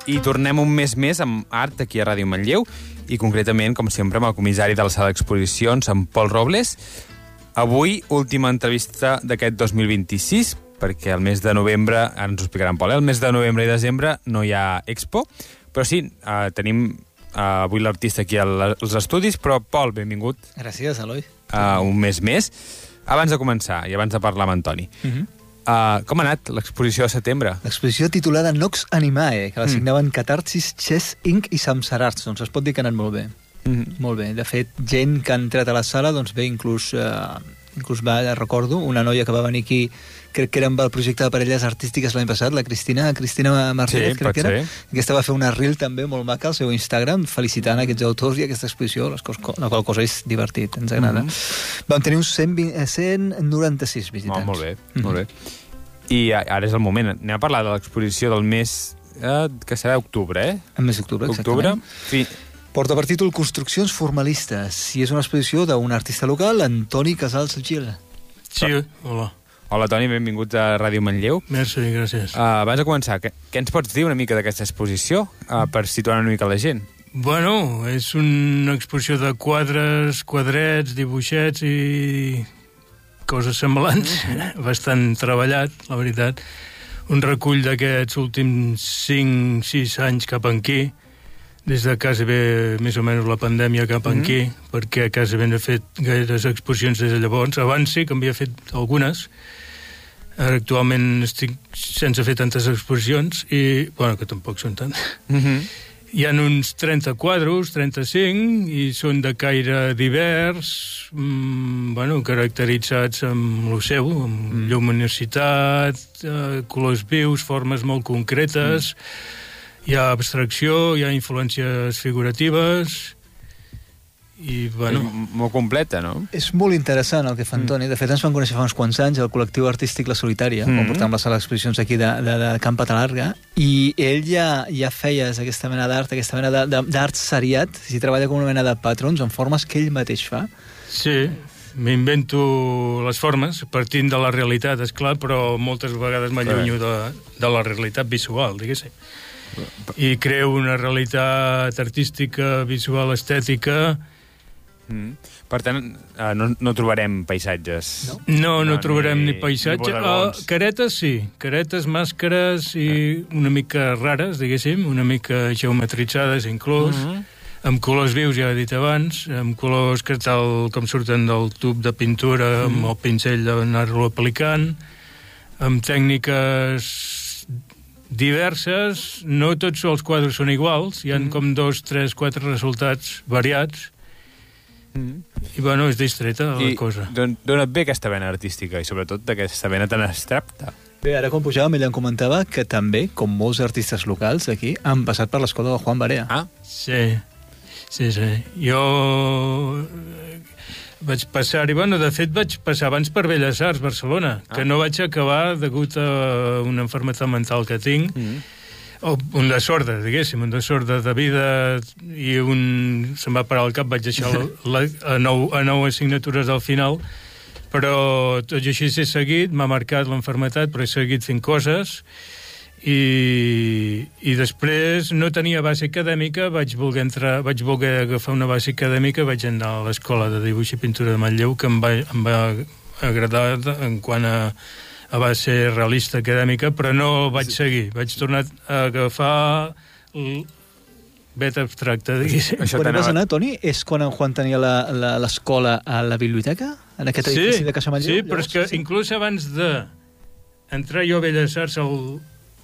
I tornem un mes més amb art aquí a Ràdio Manlleu i concretament, com sempre, amb el comissari de la sala d'exposicions, en Pol Robles. Avui, última entrevista d'aquest 2026, perquè el mes de novembre, ara ens ho explicarà en Pol, el mes de novembre i desembre no hi ha expo, però sí, tenim avui l'artista aquí als estudis, però Pol, benvingut. Gràcies, Eloi. Un mes més. Abans de començar, i abans de parlar amb Antoni, com ha anat l'exposició de setembre? L'exposició titulada Nox Animae, que la signaven Catarsis, Chess Inc. i Samsar Arts. Doncs es pot dir que ha anat molt bé. Molt bé. De fet, gent que ha entrat a la sala, doncs bé, inclús va, recordo, una noia que va venir aquí, crec que era amb el projecte de parelles artístiques l'any passat, la Cristina Martínez, crec que era. Aquesta va fer una reel també molt maca al seu Instagram, felicitant aquests autors i aquesta exposició, la qual cosa és divertit, ens agrada. Vam tenir uns 196 visitants. Molt bé, molt bé. I ara és el moment. Anem a parlar de l'exposició del mes que serà octubre, El mes d'octubre, exactament. Sí. Porta per títol Construccions formalistes i és una exposició d'un artista local, Antoni Casals Gil. Sí, hola. Hola, Toni, benvingut a Ràdio Manlleu. Merci, gràcies. Abans de començar, què ens pots dir una mica d'aquesta exposició per situar una mica la gent? Bueno, és una exposició de quadres, quadrets, dibuixets i coses semblants. Bastant treballat, la veritat. Un recull d'aquests últims 5-6 anys cap aquí, des de quasi bé, més o menys, la pandèmia cap aquí, perquè quasi bé no he fet gaires exposicions des de llavors. Abans sí que havia fet algunes. Ara actualment estic sense fer tantes exposicions i, bueno, que tampoc són tant. Hi ha uns 30 quadros, 35, i són de caire divers, bueno, caracteritzats amb lo seu, amb lluminositat, colors vius, formes molt concretes. Hi ha abstracció, hi ha influències figuratives i, bueno... És molt completa, no? És molt interessant el que fa Antoni. De fet, ens vam conèixer fa uns quants anys, el col·lectiu artístic La Solitària, on portàvem la sala d'exposicions aquí de Camp Patalarga, i ell ja feia aquesta mena d'art, aquesta mena d'art seriat, si treballa com una mena de patrons, en formes que ell mateix fa. Sí, m'invento les formes, partint de la realitat, esclar, però moltes vegades m'allunyo de la realitat visual, diguéssim. I creo una realitat artística, visual, estètica. Per tant, no trobarem paisatges. No trobarem ni paisatge. Caretes sí, caretes, màscares i una mica rares, diguéssim, una mica geometritzades inclús, amb colors vius, ja he dit abans, amb colors que tal com surten del tub de pintura, amb el pinzell d'anar-lo aplicant, amb tècniques diverses. No tots els quadres són iguals, hi ha com 2, 3, 4 resultats variats. I, bueno, és distreta la cosa. D'on et ve aquesta vena artística i, sobretot, d'aquesta vena tan abstracta? Bé, ara quan pujàvem, ella em comentava que també, com molts artistes locals aquí, han passat per l'escola de Juan Barea. Sí. Jo vaig passar-hi, bueno, de fet vaig passar abans per Belles Arts, Barcelona, que no vaig acabar degut a una malaltia mental que tinc, o un desordre, diguéssim, un desordre de vida, i se'm va parar al cap, vaig deixar a 9 assignatures al final, però tot i així he seguit, m'ha marcat l'enfermetat, però he seguit fent coses, i després no tenia base acadèmica, vaig voler agafar una base acadèmica, vaig anar a l'Escola de Dibuix i Pintura de Manlleu, que em va agradar en quant a base realista acadèmica, però no vaig seguir. Vaig tornar a agafar vet abstracte, diguéssim. Quan vas anar, Toni, és quan en Juan tenia l'escola a la biblioteca? En aquest edifici de Caixa Manlleu? Sí, però és que inclús abans d'entrar jo a Belles Arts el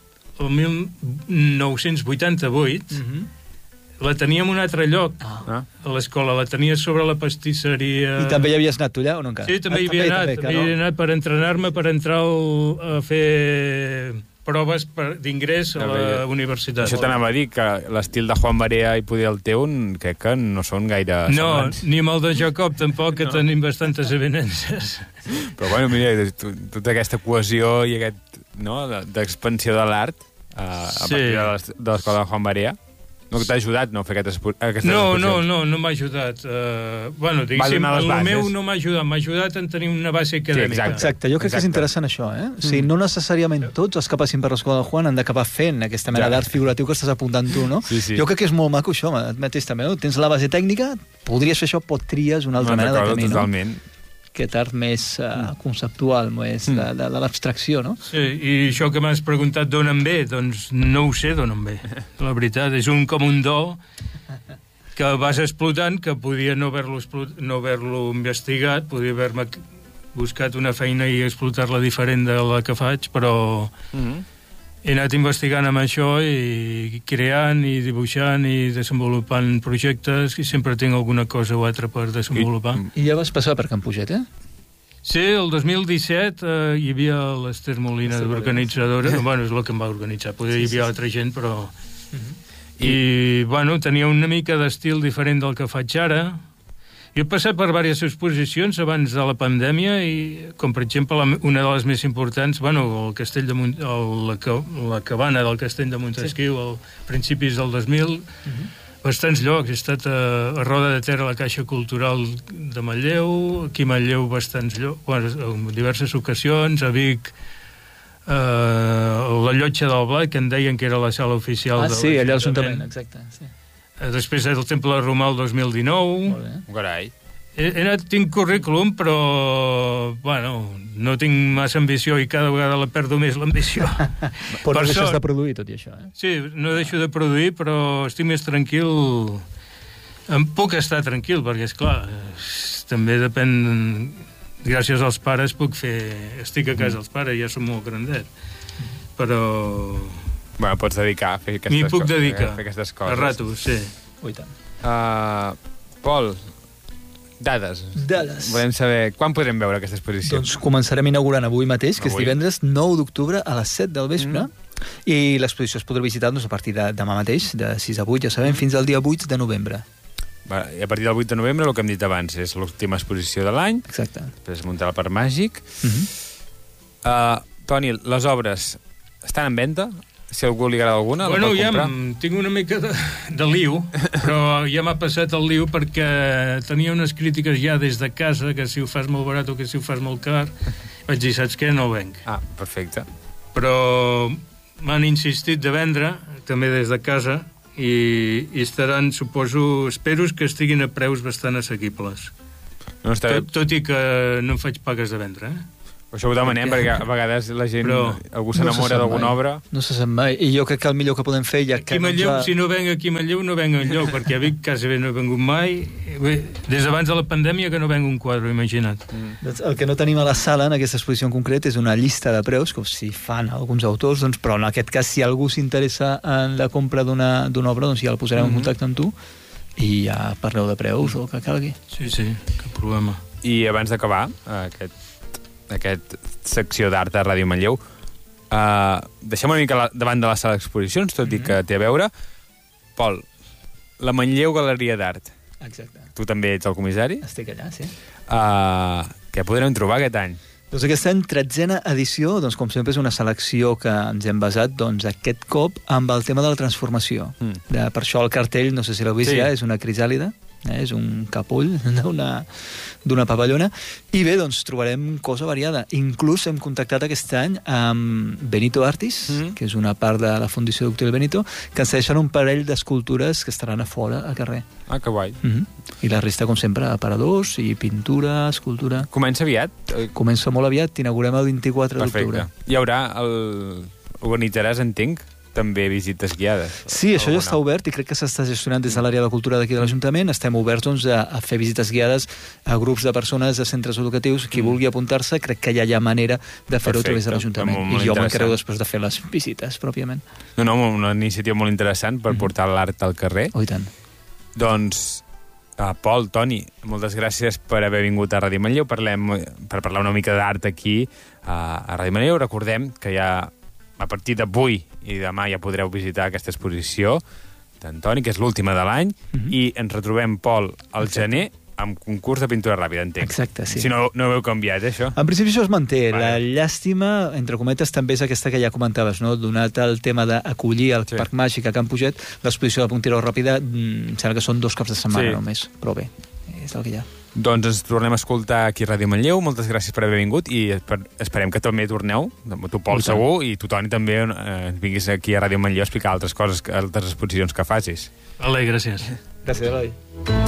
1988, la tenia en un altre lloc, a l'escola. La tenia sobre la pastisseria... I també hi havies anat tu allà o no encara? Sí, també hi havia anat per entrenar-me, per entrar a fer proves d'ingrés a la universitat. Això t'anava a dir, que l'estil de Juan Barea i poder el teu, crec que no són gaire semblants. No, ni amb el de Jacob tampoc, que tenim bastantes evidències. Però bueno, mira, tota aquesta cohesió i aquest, d'expansió de l'art a partir de l'escola de Juan Barea. No t'ha ajudat, no, fer aquesta exposicions? No m'ha ajudat. Bueno, diguéssim, el meu no m'ha ajudat en tenir una base acadèmica. Sí, exacte, jo crec que és interessant això, eh? O sigui, no necessàriament tots els que passin per l'Escola del Juan han d'acabar fent aquesta mena d'art figuratiu que estàs apuntant tu, no? Sí. Jo crec que és molt maco això, mateix també, no? Tens la base tècnica, podries fer això, pot tries una altra mena de camí, totalment. Aquest art més conceptual, més de l'abstracció, no? Sí, i això que m'has preguntat d'on em ve, doncs no ho sé d'on em ve. La veritat, és com un do que vas explotant, que podia no haver-lo investigat, podia haver-me buscat una feina i explotar-la diferent de la que faig, però he anat investigant amb això i creant i dibuixant i desenvolupant projectes i sempre tinc alguna cosa o altra per desenvolupar. I ja vas passar per Can Puget, eh? Sí, el 2017 hi havia l'Ester Molina d'organitzadora. Bueno, és el que em va organitzar. Potser hi havia altra gent, però... I, bueno, tenia una mica d'estil diferent del que faig ara. Jo he passat per diverses exposicions abans de la pandèmia i, com per exemple, una de les més importants, bueno, el castell de la cabana del castell de Montesquieu, a principis del 2000, bastants llocs. He estat a Roda de Ter, a la Caixa Cultural de Manlleu, aquí a Manlleu bastants llocs, bueno, en diverses ocasions, a Vic, la Llotja del Blat, que en deien que era la sala oficial de sí, allà a l'Ajuntament, exacte, sí. Després del Temple de Romà el 2019. Molt bé. Carai. Tinc currículum, però bueno, no tinc massa ambició i cada vegada la perdo més l'ambició. Però no deixes de produir tot i això, eh? Sí, no deixo de produir, però estic més tranquil. Em puc estar tranquil, perquè, esclar, també depèn... Gràcies als pares puc fer... Estic a casa dels pares, ja som molt grandet. Però... Bueno, pots dedicar a fer aquestes coses. M'hi puc dedicar, a ratos, sí. Ui, tant. Pol, dades. Volem saber quan podrem veure aquesta exposició. Doncs començarem inaugurant avui mateix, que és divendres 9 d'octubre a les 7 del vespre, i l'exposició es podrà visitar a partir de demà mateix, de 6 a 8, ja sabem, fins al dia 8 de novembre. I a partir del 8 de novembre, el que hem dit abans, és l'última exposició de l'any. Exacte. Després muntar el Parc Màgic. Toni, les obres estan en venda? Si a algú li agrada alguna, bueno, la pot comprar? Tinc una mica de liu, però ja m'ha passat el liu perquè tenia unes crítiques ja des de casa, que si ho fas molt barat o que si ho fas molt car. Vaig dir, saps què? No ho venc. Ah, perfecte. Però m'han insistit de vendre, també des de casa, i estaran, suposo, espero que estiguin a preus bastant assequibles. No està... tot i que no em faig pagues de vendre, Això ho demanem perquè a vegades la gent, algú s'enamora d'alguna obra. No se sap mai. I jo crec que el millor que podem fer... Aquí a Manlleu, si no venc aquí a Manlleu, no venc enlloc, perquè a Vic quasi bé no he vengut mai. Des d'abans de la pandèmia que no venc un quadre, imagina't. Doncs el que no tenim a la sala, en aquesta exposició en concret, és una llista de preus, com si fan alguns autors, doncs, però en aquest cas, si algú s'interessa en la compra d'una obra, doncs ja el posarem en contacte amb tu i ja parleu de preus o el que calgui. Sí, cap problema. I abans d'acabar aquest secció d'art a Ràdio Manlleu, deixem una mica davant de la sala d'exposicions, tot i que té a veure. Pol, la Manlleu Galeria d'Art. Exacte. Tu també ets el comissari? Estic allà, sí. Què podrem trobar aquest any? Doncs aquest any, 13a edició, doncs com sempre és una selecció que ens hem basat doncs, aquest cop amb el tema de la transformació. Per això el cartell, no sé si l'heu vist ja, és una crisàlida. És un capoll d'una pavellona. I bé, doncs trobarem cosa variada. Inclús hem contactat aquest any amb Benito Artis, que és una part de la Fundació Doctor Benito, que ens deixen un parell d'escultures que estaran a fora, al carrer. Ah, que guai. I la resta, com sempre, aparadors i pintura, escultura. Comença aviat? Comença molt aviat, inaugurem el 24 d'octubre. Hi haurà organitzaràs, entenc, també visites guiades. Sí, això ja està obert i crec que s'està gestionant des de l'àrea de cultura d'aquí de l'Ajuntament. Estem oberts doncs, a fer visites guiades a grups de persones de centres educatius. Qui vulgui apuntar-se, crec que ja hi ha manera de fer-ho a través de l'Ajuntament. I jo m'encarrego després de fer les visites, pròpiament. No, una iniciativa molt interessant per portar l'art al carrer. Oh, i tant. Doncs, Pol, Toni, moltes gràcies per haver vingut a Ràdio Manlleu per parlar una mica d'art aquí a Ràdio Manlleu. Recordem que ja a partir d'avui i demà ja podreu visitar aquesta exposició d'Antoni, que és l'última de l'any, i ens retrobem, Pol, al gener amb concurs de pintura ràpida, entenc. Exacte, sí. Si no ho heu canviat, això. En principi això es manté. Vale. La llàstima, entre cometes, també és aquesta que ja comentaves, no? Donat el tema d'acollir el Parc Màgic a Can Puget, l'exposició de puntera ràpida, sembla que són 2 cops de setmana només, però bé, és el que hi ha. Doncs ens tornem a escoltar aquí a Ràdio Manlleu. Moltes gràcies per haver vingut i esperem que també torneu, tu Pol segur, i tu Toni també vinguis aquí a Ràdio Manlleu a explicar altres coses, altres exposicions que facis. Vale, gràcies. Gràcies, Eloi.